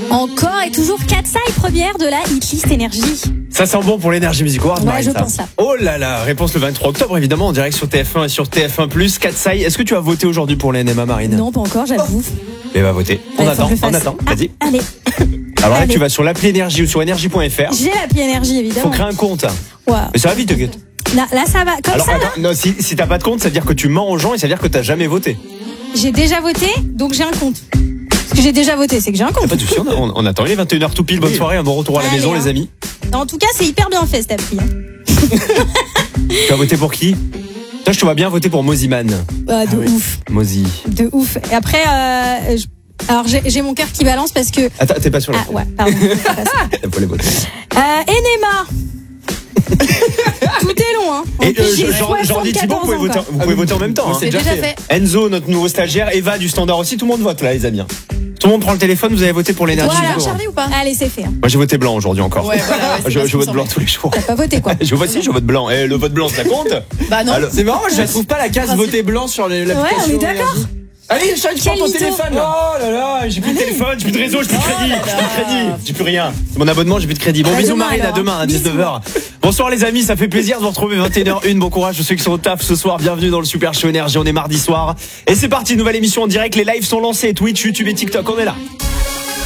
Encore et toujours Katsai, première de la hitlist énergie. Ça sent bon pour l'énergie Music Awards, Ouais, Marine, je ça. pense ça. Oh là là, réponse le 23 octobre, évidemment, en direct sur TF1 et sur TF1+. Katsai, est-ce que tu as voté aujourd'hui pour les NMA, Marine? Non, pas encore, j'avoue. Mais va voter. On Ouais, faut que je le fasse. attend, vas-y. Allez, Alors là, allez. tu vas sur l'appli Énergie ou sur énergie.fr. j'ai l'appli énergie Faut évidemment. créer un compte. Ouais. Mais ça va vite, t'inquiète. Là, ça va. Comme Alors ça, là, attends, non, si t'as pas de compte, ça veut dire que tu mens aux gens et ça veut dire que t'as jamais voté. j'ai déjà voté, donc j'ai un compte. Parce que j'ai déjà voté, c'est que j'ai un compte. Pas de souci, on attend. Il est 21h tout pile. Bonne soirée, un bon retour à la Allez, maison, hein. les amis. En tout cas, c'est hyper bien fait cette appli. Tu as voté pour qui? Toi, je te vois bien voter pour Moziman. Ouf. Mozi. De ouf. Et après, alors j'ai mon cœur qui balance parce que. Attends, t'es pas sur la. Ah ouais, pardon. Faut les voter. Enema. Tout est long, hein. En Et plus, j'ai Jordi Thibault, 74 ans, quoi. vous pouvez voter en même temps. Hein. C'est déjà fait. Enzo, notre nouveau stagiaire, Eva du Standard aussi, tout le monde vote là, les amis. Tout le monde prend le téléphone, vous avez voté pour l'énergie. Voilà, Music Awards. Charlie ou pas? Allez, c'est fait. Hein. Moi j'ai voté blanc aujourd'hui encore. Ouais, voilà, ouais, c'est je bien ce qui vote me blanc semblait. tous les jours. T'as pas voté, quoi. Je vote blanc. Et le vote blanc, ça compte? Bah non. Alors, C'est marrant, je la trouve pas la case voter blanc sur l'application. Ouais, on est d'accord. Énergie. Allez, Charles, prends Quel ton mytho. téléphone là. Oh là là, j'ai plus de téléphone, j'ai plus de réseau, j'ai plus de crédit, là j'ai là. plus de crédit, j'ai plus rien. C'est mon abonnement, j'ai plus de crédit. Bon, À bisous demain, Marine, à alors. demain à Bisous. 19h. Bonsoir les amis, ça fait plaisir de vous retrouver 21h01. Bon courage à ceux qui sont au taf ce soir. Bienvenue dans le Super Show Énergie, on est mardi soir. Et c'est parti, nouvelle émission en direct, les lives sont lancés, Twitch, YouTube et TikTok, on est là.